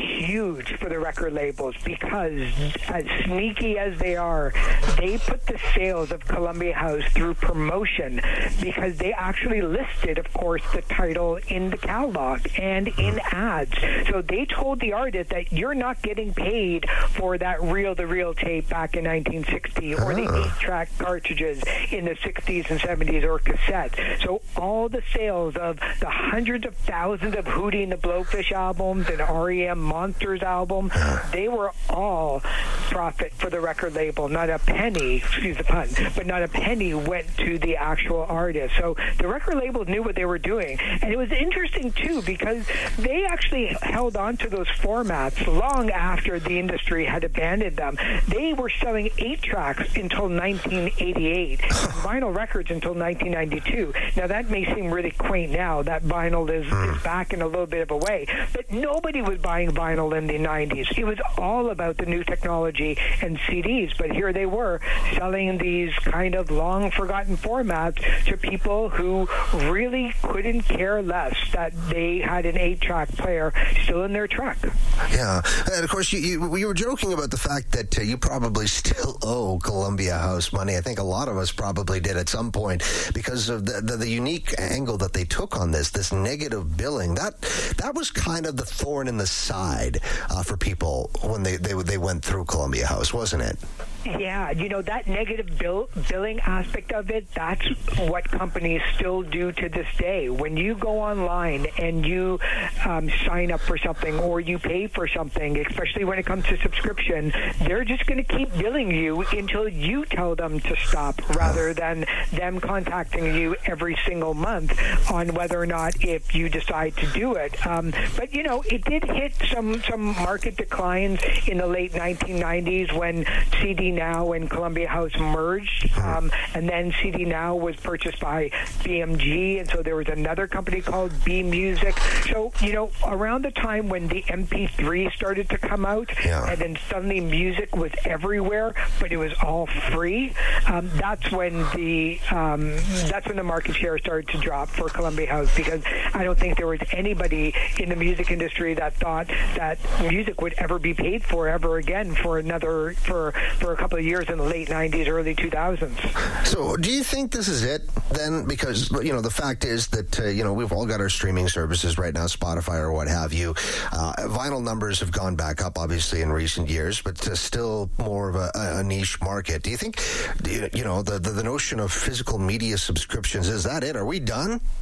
Huge for the record labels because, as sneaky as they are, they put the sales of Columbia House through promotion because they actually listed, of course, the title in the catalog and in ads. So they told the artist that you're not getting paid for that reel-to-reel tape back in nineteen sixty or the eight-track cartridges in the sixties and seventies or cassette. So all the sales of the hundreds of thousands of Hootie and the Blowfish albums and R E M Monsters album, they were all profit for the record label. Not a penny, excuse the pun, but not a penny went to the actual artist. So the record labels knew what they were doing. And it was interesting, too, because they actually held on to those formats long after the industry had abandoned them. They were selling eight tracks until nineteen eighty-eight, vinyl records until nineteen ninety-two. Now, that may seem really quaint now, that vinyl is, is back in a little bit of a way, but nobody was buying vinyl in the nineties. It was all about the new technology and C Ds, but here they were selling these kind of long-forgotten formats to people who really couldn't care less that they had an eight-track player still in their truck. Yeah, and of course, you, you, you were joking about the fact that uh, you probably still owe Columbia House money. I think a lot of us probably did at some point because of the, the, the unique angle that they took on this, this negative billing. That that was kind of the thorn in the side uh, for people when they, they they went through Columbia House, wasn't it? Yeah, you know, that negative bill, billing aspect of it, that's what companies still do to this day. When you go online and you um, sign up for something or you pay for something, especially when it comes to subscription, they're just going to keep billing you until you tell them to stop rather than them contacting you every single month on whether or not if you decide to do it. Um, but, you know, it did hit some, some market declines in the late nineteen nineties when C D Now and Columbia House merged, um, and then C D Now was purchased by B M G, and so there was another company called B Music. So, you know, around the time when the M P three started to come out, yeah. and then suddenly music was everywhere, but it was all free, um, that's when the um, that's when the market share started to drop for Columbia House, because I don't think there was anybody in the music industry that thought that music would ever be paid for ever again for another for for a couple of years in the late nineties, early two thousands. So do you think this is it then? Because, you know, the fact is that, uh, you know, we've all got our streaming services right now, Spotify or what have you. Uh, vinyl numbers have gone back up, obviously, in recent years, but uh, still more of a, a niche market. Do you think, you know, the, the, the notion of physical media subscriptions, is that it? Are we done?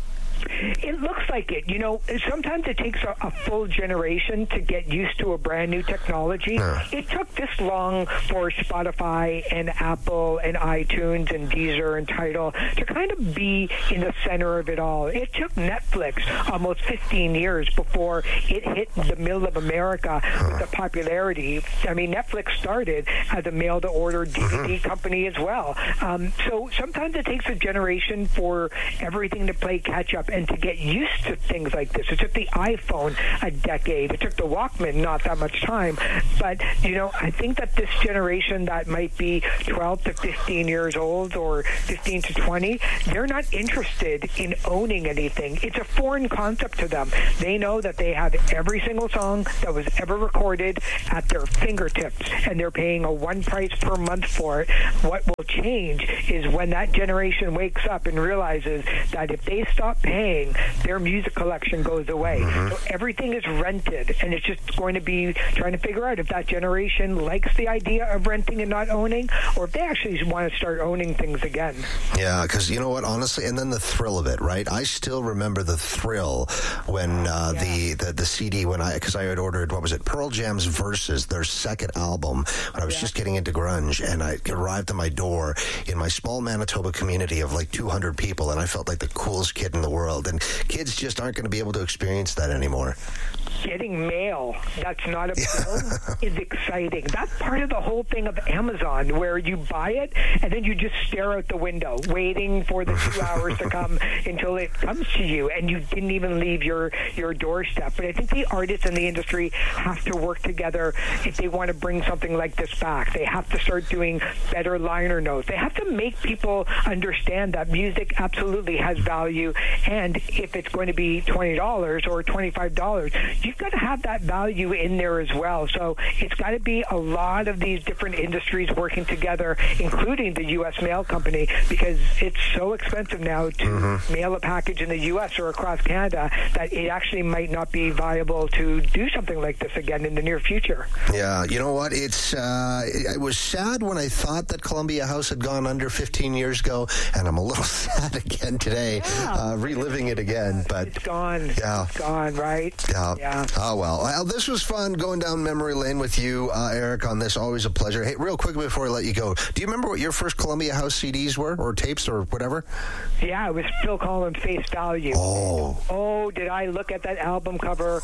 It looks like it. You know, sometimes it takes a, a full generation to get used to a brand new technology. Uh. It took this long for Spotify and Apple and iTunes and Deezer and Tidal to kind of be in the center of it all. It took Netflix almost fifteen years before it hit the middle of America uh. with the popularity. I mean, Netflix started as a mail-to-order D V D mm-hmm. company as well. Um, so sometimes it takes a generation for everything to play catch-up and to get used to things like this. It took the iPhone a decade. It took the Walkman not that much time. But, you know, I think that this generation that might be twelve to fifteen years old or fifteen to twenty, they're not interested in owning anything. It's a foreign concept to them. They know that they have every single song that was ever recorded at their fingertips, and they're paying a one price per month for it. What will change is when that generation wakes up and realizes that if they stop paying, their music collection goes away. Mm-hmm. So everything is rented, and it's just going to be trying to figure out if that generation likes the idea of renting and not owning, or if they actually want to start owning things again. Yeah, because you know what, honestly, and then the thrill of it, right? I still remember the thrill when uh, yeah. the, the the C D, when I, because I had ordered, what was it, Pearl Jam's Versus, their second album, when I was yeah. just getting into grunge, and I arrived at my door in my small Manitoba community of like two hundred people, and I felt like the coolest kid in the world, and kids just aren't going to be able to experience that anymore. Getting mail that's not a bill is exciting. That's part of the whole thing of Amazon, where you buy it and then you just stare out the window waiting for the two hours to come until it comes to you, and you didn't even leave your, your doorstep. But I think the artists and the industry have to work together if they want to bring something like this back. They have to start doing better liner notes. They have to make people understand that music absolutely has value, and if it's going to be twenty dollars or twenty-five dollars, you've got to have that value in there as well. So it's got to be a lot of these different industries working together, including the U S mail company, because it's so expensive now to mm-hmm. mail a package in the U S or across Canada that it actually might not be viable to do something like this again in the near future. Yeah, you know what? It's uh, it, it was sad when I thought that Columbia House had gone under fifteen years ago, and I'm a little sad again today, yeah. uh, reliving it again. But it's gone. Yeah, it's gone. Right. Yeah. Yeah. Oh well. Well, this was fun going down memory lane with you, uh, Eric. On this, always a pleasure. Hey, real quick before I let you go, do you remember what your first Columbia House C Ds were, or tapes, or whatever? Yeah, it was Phil Collins' Face Value. Oh. Oh, did I look at that album cover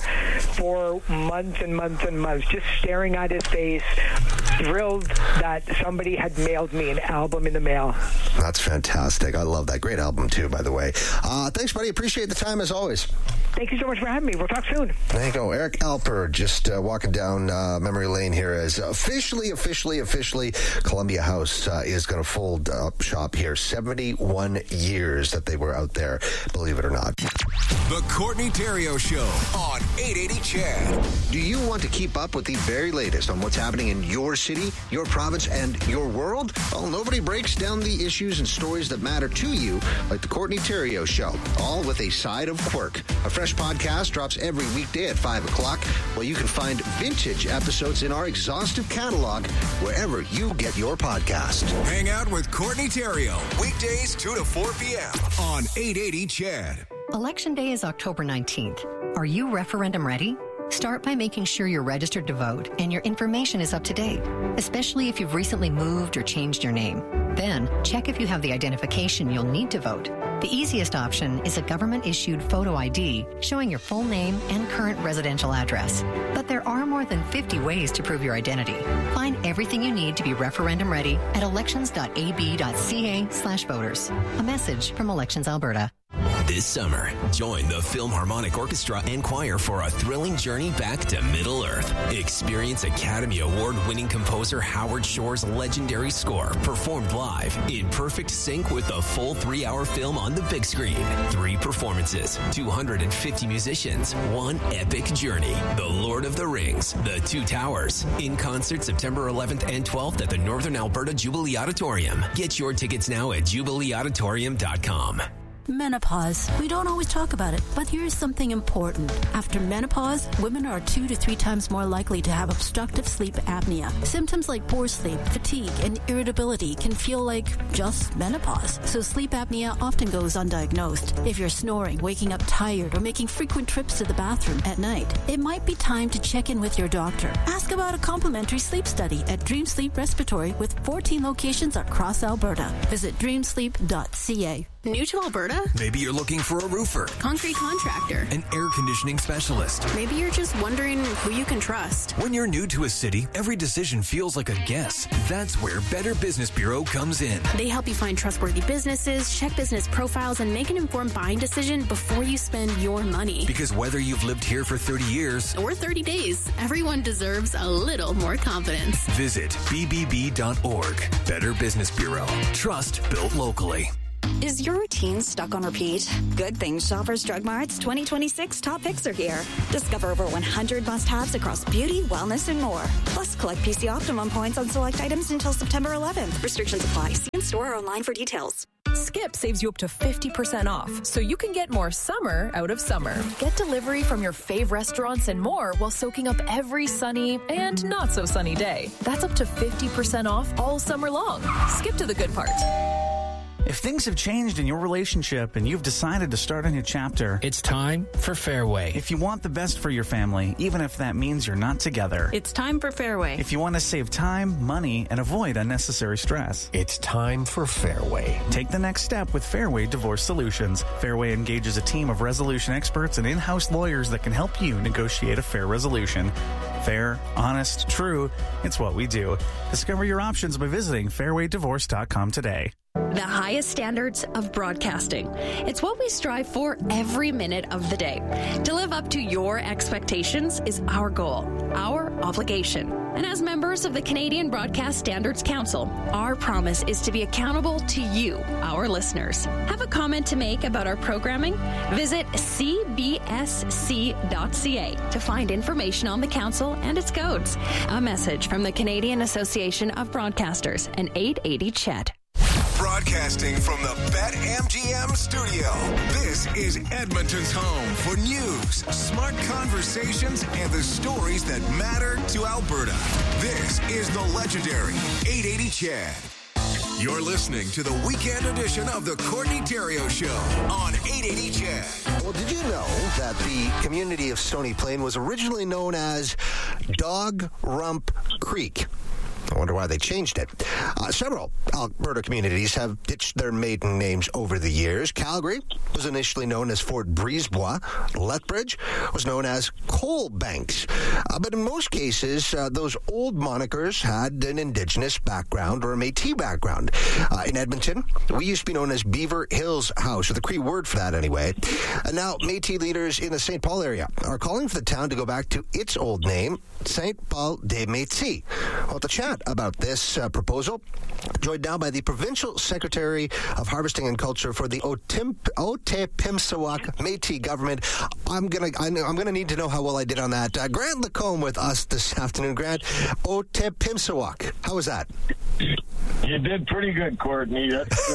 for months and months and months, just staring at his face, thrilled that somebody had mailed me an album in the mail. That's fantastic. I love that. Great album, too, by the way. Uh, thanks, buddy. Appreciate the time, as always. Thank you so much for having me. We'll talk soon. There you go. Eric Alper just uh, walking down uh, memory lane here as officially, officially, officially Columbia House uh, is going to fold up shop here. seventy-one years that they were out there, believe it or not. The Courtney Theriault Show on eight eighty C H E D. Do you want to keep up with the very latest on what's happening in your city, your province, and your world? Well, nobody breaks down the issues and stories that matter to you like the Courtney Theriault Show, all with a side of quirk. A fresh podcast drops every weekday at five o'clock, where you can find vintage episodes in our exhaustive catalog wherever you get your podcast. Hang out with Courtney Theriault, weekdays two to four p.m. on eight eighty C H E D. Election Day is October nineteenth. Are you referendum ready? Start by making sure you're registered to vote and your information is up to date, especially if you've recently moved or changed your name. Then, check if you have the identification you'll need to vote. The easiest option is a government-issued photo I D showing your full name and current residential address. But there are more than fifty ways to prove your identity. Find everything you need to be referendum ready at elections.ab.ca slash voters. A message from Elections Alberta. This summer, join the Philharmonic Orchestra and Choir for a thrilling journey back to Middle Earth. Experience Academy Award-winning composer Howard Shore's legendary score performed live in perfect sync with the full three-hour film on the big screen. Three performances, two hundred fifty musicians, one epic journey. The Lord of the Rings, The Two Towers, in concert September eleventh and twelfth at the Northern Alberta Jubilee Auditorium. Get your tickets now at jubilee auditorium dot com. Menopause. We don't always talk about it, but here's something important. After menopause, women are two to three times more likely to have obstructive sleep apnea. Symptoms like poor sleep, fatigue, and irritability can feel like just menopause. So sleep apnea often goes undiagnosed. If you're snoring, waking up tired, or making frequent trips to the bathroom at night, it might be time to check in with your doctor. Ask about a complimentary sleep study at Dream Sleep Respiratory with fourteen locations across Alberta. Visit dream sleep dot c a. New to Alberta? Maybe you're looking for a roofer, Concrete contractor, an air conditioning specialist. Maybe you're just wondering who you can trust. When you're new to a city, every decision feels like a guess. That's where Better Business Bureau comes in. They help you find trustworthy businesses, check business profiles, and make an informed buying decision before you spend your money. Because whether you've lived here for thirty years or thirty days, everyone deserves a little more confidence. Visit b b b dot org. Better Business Bureau. Trust built locally. Is your routine stuck on repeat? Good Things Shoppers Drug Mart's twenty twenty-six top picks are here. Discover over one hundred must-haves across beauty, wellness, and more. Plus, collect P C Optimum points on select items until September eleventh. Restrictions apply. See in store or online for details. Skip saves you up to fifty percent off, so you can get more summer out of summer. Get delivery from your fave restaurants and more while soaking up every sunny and not so sunny day. That's up to fifty percent off all summer long. Skip to the good part. If things have changed in your relationship and you've decided to start a new chapter, it's time for Fairway. If you want the best for your family, even if that means you're not together, it's time for Fairway. If you want to save time, money, and avoid unnecessary stress, it's time for Fairway. Take the next step with Fairway Divorce Solutions. Fairway engages a team of resolution experts and in-house lawyers that can help you negotiate a fair resolution. Fair, honest, true, it's what we do. Discover your options by visiting fairway divorce dot com today. The highest standards of broadcasting. It's what we strive for every minute of the day. To live up to your expectations is our goal, our obligation. And as members of the Canadian Broadcast Standards Council, our promise is to be accountable to you, our listeners. Have a comment to make about our programming? Visit c b s c dot c a to find information on the council and its codes. A message from the Canadian Association of Broadcasters and eight eighty C H E T. Broadcasting from the BetMGM studio, this is Edmonton's home for news, smart conversations, and the stories that matter to Alberta. This is the legendary eight eighty C H E T. You're listening to the weekend edition of the Courtney Theriault Show on eight eighty C H E T. Well, did you know that the community of Stony Plain was originally known as Dog Rump Creek? I wonder why they changed it. Uh, several Alberta communities have ditched their maiden names over the years. Calgary was initially known as Fort Brisebois. Lethbridge was known as Coal Banks. Uh, but in most cases, uh, those old monikers had an Indigenous background or a Métis background. Uh, in Edmonton, we used to be known as Beaver Hills House, or the Cree word for that anyway. And now Métis leaders in the Saint Paul area are calling for the town to go back to its old name, Saint Paul des Métis. Well, to chat about this uh, proposal, joined now by the Provincial Secretary of Harvesting and Culture for the Otim- Otipemisiwak Métis government. I'm gonna I'm gonna need to know how well I did on that. Uh, Grant Lacombe with us this afternoon. Grant, Otipemisiwak, how was that? You did pretty good, Courtney. That's,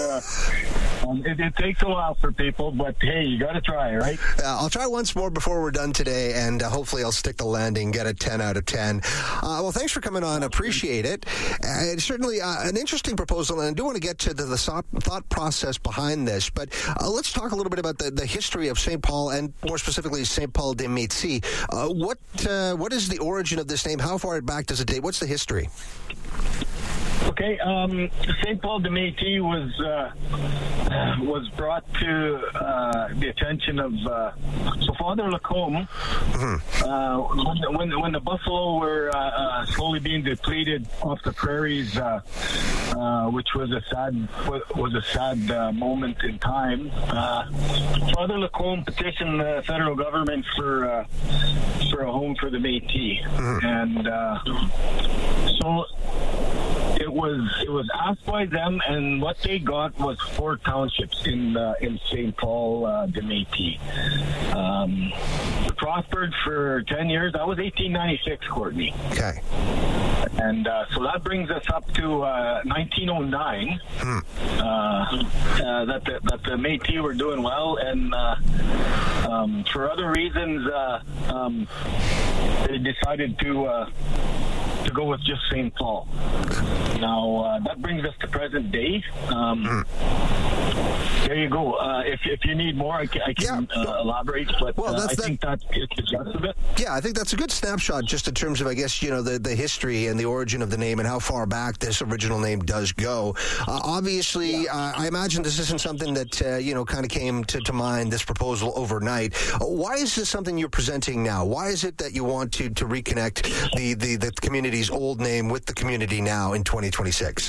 uh, um, it, it takes a while for people, but hey, you got to try, right? Uh, I'll try once more before we're done today, and uh, hopefully I'll stick the landing, get a ten out of ten. Uh, well, thanks for coming on. Appreciate it. Uh, it's certainly uh, an interesting proposal, and I do want to get to the, the thought, thought process behind this, but uh, let's talk a little bit about the, the history of Saint Paul, and more specifically Saint Paul des Métis. Uh, what, uh, what is the origin of this name? How far back does it date? What's the history? Okay, um, Saint Paul des Métis was uh, was brought to uh, the attention of uh, so Father Lacombe. Mm-hmm. Uh, when, when when the buffalo were uh, uh, slowly being depleted off the prairies, uh, uh, which was a sad was a sad uh, moment in time. Uh, Father Lacombe petitioned the federal government for uh, for a home for the Métis, mm-hmm. and uh, so. It was it was asked by them, and what they got was four townships in uh, in Saint Paul uh, de Métis. Um, prospered for ten years. That was eighteen ninety-six, Courtney. Okay. And uh, so that brings us up to uh, nineteen oh nine. Hmm. Uh, uh, that the, that the Métis were doing well, and uh, um, for other reasons, uh, um, they decided to uh, to go with just Saint Paul. Now uh, that brings us to present day. Um, hmm. There you go. Uh, if if you need more, I can, I can yeah. uh, elaborate. But well, that's, uh, I that, think that it's the gist of it. Yeah, I think that's a good snapshot, just in terms of, I guess, you know, the the history and the origin of the name and how far back this original name does go. Uh, obviously, yeah. uh, I imagine this isn't something that uh, you know kind of came to, to mind, this proposal, overnight. Uh, why is this something you're presenting now? Why is it that you want to to reconnect the the, the community's old name with the community now in twenty twenty-six?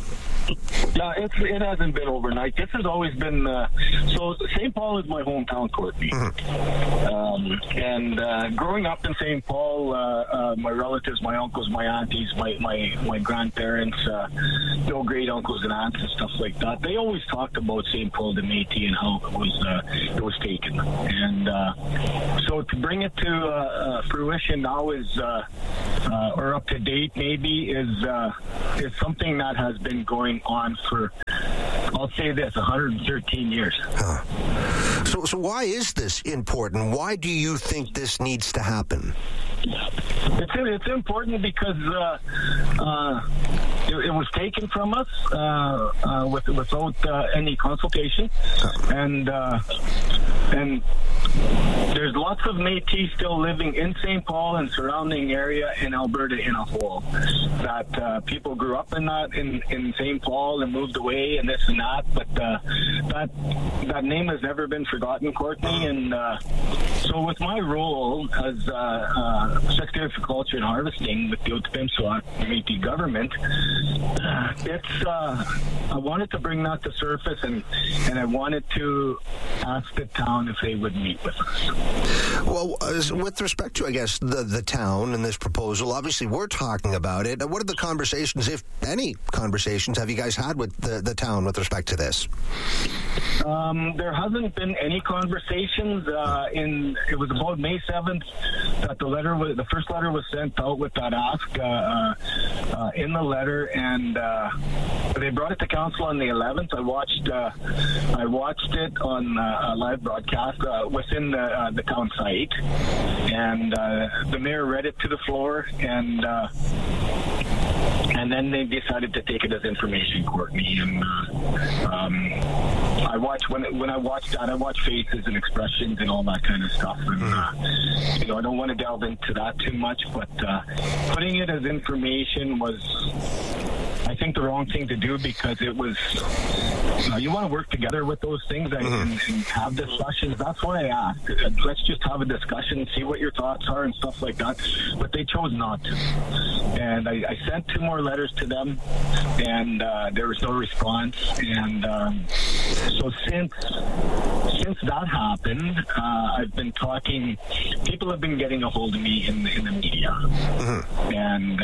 Yeah, it's, it hasn't been overnight. This has always been, uh, so Saint Paul is my hometown, Courtney. Mm-hmm. Um, and uh, growing up in Saint Paul, uh, uh, my relatives, my uncles, my aunties, my, my, my grandparents, uh, no great uncles and aunts and stuff like that, they always talked about Saint Paul de Métis and how it was, uh, it was taken. And uh, so to bring it to uh, uh, fruition now is, uh, uh, or up to date maybe, is, uh, is something that has been going on for, I'll say this, one hundred thirteen years. Huh. So, so why is this important? Why do you think this needs to happen? It's it's important because uh, uh, it, it was taken from us uh, uh, with, without uh, any consultation, and uh, and there's lots of Métis still living in Saint Paul and surrounding area in Alberta in a whole. That uh, people grew up in that in, in Saint Paul and moved away and this and that, but uh, that that name has never been forgotten, Courtney. And uh, so with my role as uh, uh, Secretary for Culture and Harvesting with the Otipemisiwak Métis government, uh, it's uh, I wanted to bring that to surface, and and I wanted to ask the town if they would meet with us. Well, as, with respect to, I guess, the, the town and this proposal, obviously we're talking about it. What are the conversations, if any conversations, have you guys had with the, the town with respect to this? Um, there hasn't been any conversations. Uh, in it was about May seventh that the letter was, the first letter was sent out with that ask uh, uh, in the letter, and uh, they brought it to council on the eleventh. I watched uh, I watched it on uh, a live broadcast uh, within the, uh, the town site, and uh, the mayor read it to the floor, and uh, and then they decided to take it as information, Courtney. And uh, um, I watch when when I watch that, I watch faces and expressions and all that kind of stuff. And uh, you know, I don't want to delve into that too much, but uh, putting it as information was, I think, the wrong thing to do, because it was, you know, you want to work together with those things and, mm-hmm. and, and have discussions. That's why I asked. Let's just have a discussion, see what your thoughts are and stuff like that. But they chose not to. And I, I sent two more letters to them, and uh, there was no response. And um, so since since that happened, uh, I've been talking. People have been getting a hold of me in, in the media, mm-hmm. and.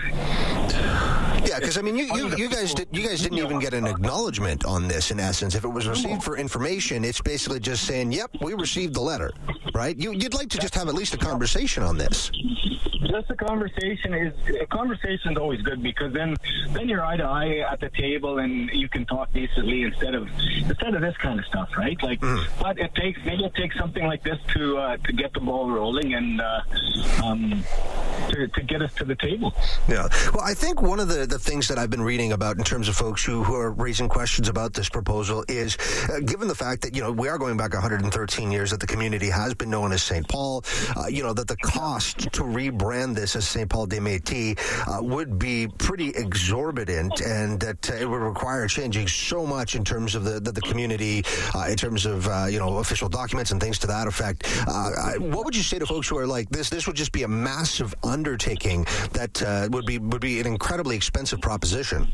Uh, Yeah, because I mean, you, you, you guys did, you guys didn't even get an acknowledgement on this. In essence, if it was received for information, it's basically just saying, "Yep, we received the letter," right? You, you'd like to just have at least a conversation on this. Just a conversation is a conversation is always good, because then then you're eye to eye at the table and you can talk decently instead of instead of this kind of stuff, right? Like, mm. but it takes maybe it takes something like this to uh, to get the ball rolling and uh, um, to, to get us to the table. Yeah. Well, I think one of the, the things that I've been reading about in terms of folks who, who are raising questions about this proposal is, uh, given the fact that, you know, we are going back one hundred thirteen years, that the community has been known as Saint Paul, uh, you know, that the cost to rebrand this as Saint Paul de Métis uh, would be pretty exorbitant, and that uh, it would require changing so much in terms of the, the, the community, uh, in terms of, uh, you know, official documents and things to that effect. Uh, what would you say to folks who are like, this This would just be a massive undertaking that uh, would be would be an incredibly expensive proposition?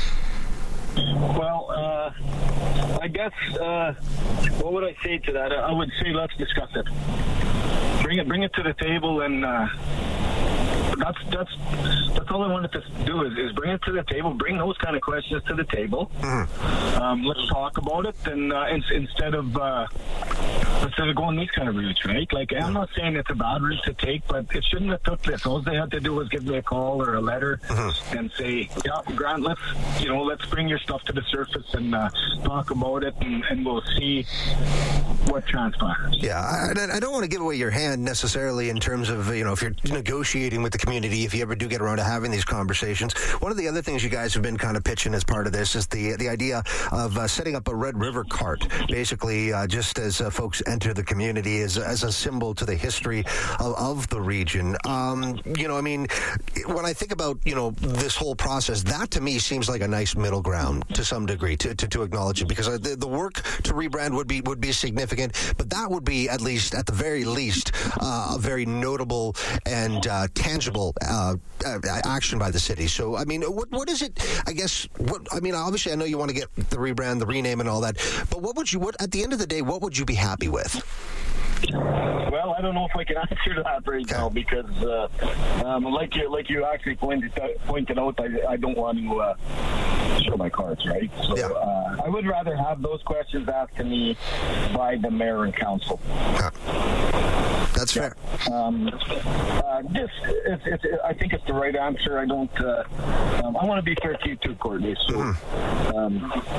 Well, uh, I guess, uh, what would I say to that? I would say let's discuss it. Bring it, bring it to the table, and uh, that's that's that's all I wanted to do is, is bring it to the table, bring those kind of questions to the table. Mm-hmm. Um, let's talk about it, and uh, in, instead of uh, instead of going these kind of routes, right? Like, I'm not saying it's a bad route to take, but it shouldn't have took this. All they had to do was give me a call or a letter mm-hmm. and say, "Yeah, Grant, let's you know, let's bring your stuff to the surface and uh, talk about it, and, and we'll see what transpires." Yeah, I, I don't want to give away your hand necessarily in terms of, you know, if you're negotiating with the community, if you ever do get around to having these conversations. One of the other things you guys have been kind of pitching as part of this is the the idea of uh, setting up a Red River cart, basically uh, just as uh, folks enter the community as, as a symbol to the history of, of the region. Um, you know, I mean, when I think about, you know, this whole process, that to me seems like a nice middle ground to some degree to, to, to acknowledge it, because the, the work to rebrand would be would be significant, but that would be, at least at the very least, uh, a very notable and uh, tangible uh, action by the city. So, I mean, what what is it? I guess what I mean. Obviously, I know you want to get the rebrand, the rename, and all that. But what would you? What at the end of the day, what would you be happy with? Well, I don't know if I can answer that right now, because, uh, um, like you, like you actually pointed pointed out, I, I don't want to uh, show my cards, right? So yeah. uh, I would rather have those questions asked to me by the mayor and council. Huh. That's yeah. fair. Um, uh, just, it's, it's, I think it's the right answer. I don't. Uh, um, I want to be fair to you too, Courtney. So, mm-hmm. um,